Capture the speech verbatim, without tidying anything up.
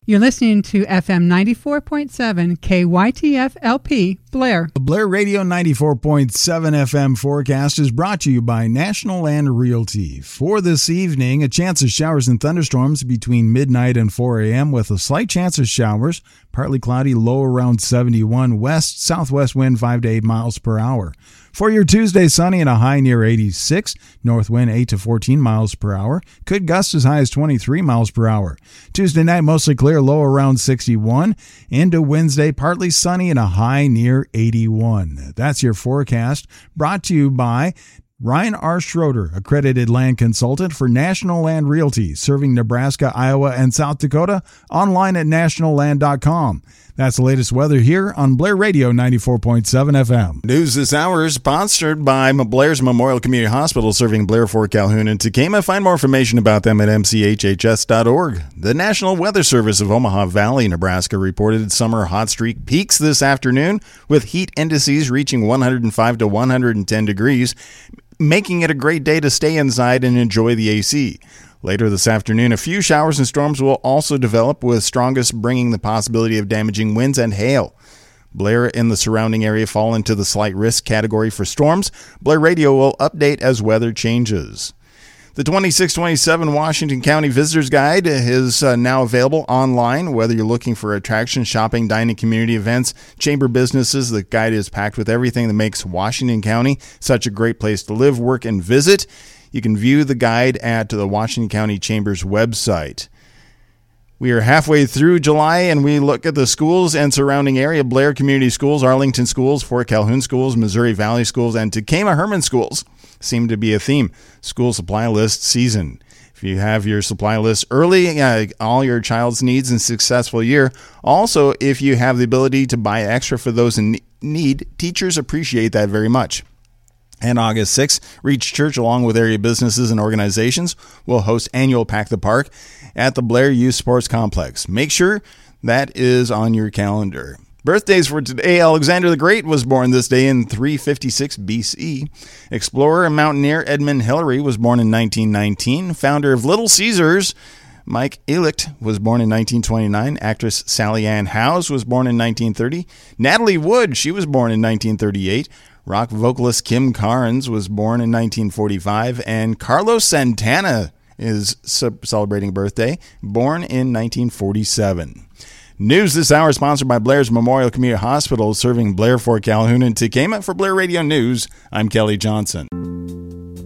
You're listening to F M ninety-four point seven K Y T F L P, Blair. The Blair Radio ninety-four point seven F M forecast is brought to you by National Land Realty. For this evening, a chance of showers and thunderstorms between midnight and four a.m. with a slight chance of showers, partly cloudy, low around seventy-one, west, southwest wind five to eight miles per hour. For your Tuesday, sunny and a high near eighty-six, north wind eight to fourteen miles per hour, could gust as high as twenty-three miles per hour. Tuesday night, mostly clear, low around sixty-one. Into Wednesday, partly sunny and a high near eighty-one. That's your forecast, brought to you by Ryan R. Schroeder, accredited land consultant for National Land Realty, serving Nebraska, Iowa, and South Dakota, online at national land dot com. That's the latest weather here on Blair Radio ninety-four point seven F M. News this hour is sponsored by Blair's Memorial Community Hospital, serving Blair, Fort Calhoun, and Tekamah. Find more information about them at m c h h s dot org. The National Weather Service of Omaha Valley, Nebraska, reported summer hot streak peaks this afternoon, with heat indices reaching one hundred five to one hundred ten degrees, making it a great day to stay inside and enjoy the A C. Later this afternoon, a few showers and storms will also develop, with strongest bringing the possibility of damaging winds and hail. Blair and the surrounding area fall into the slight risk category for storms. Blair Radio will update as weather changes. The twenty-six twenty-seven Washington County Visitor's Guide is uh, now available online. Whether you're looking for attractions, shopping, dining, community events, chamber businesses, the guide is packed with everything that makes Washington County such a great place to live, work, and visit. You can view the guide at the Washington County Chamber's website. We are halfway through July, and we look at the schools and surrounding area. Blair Community Schools, Arlington Schools, Fort Calhoun Schools, Missouri Valley Schools, and Tekamah Herman Schools seem to be a theme. School supply list season. If you have your supply list early, uh, all your child's needs and successful year. Also, if you have the ability to buy extra for those in need, teachers appreciate that very much. And August sixth, Reach Church, along with area businesses and organizations, will host annual Pack the Park at the Blair Youth Sports Complex. Make sure that is on your calendar. Birthdays for today. Alexander the Great was born this day in three fifty-six B C. Explorer and mountaineer Edmund Hillary was born in nineteen nineteen. Founder of Little Caesars, Mike Ehrlich, was born in nineteen twenty-nine. Actress Sally Ann Howes was born in nineteen thirty. Natalie Wood, she was born in nineteen thirty-eight. Rock vocalist Kim Carnes was born in nineteen forty-five. And Carlos Santana is celebrating birthday, born in nineteen forty-seven. News this hour is sponsored by Blair's Memorial Community Hospital, serving Blair, Fort Calhoun, and Tekamah. For Blair Radio News, I'm Kelly Johnson.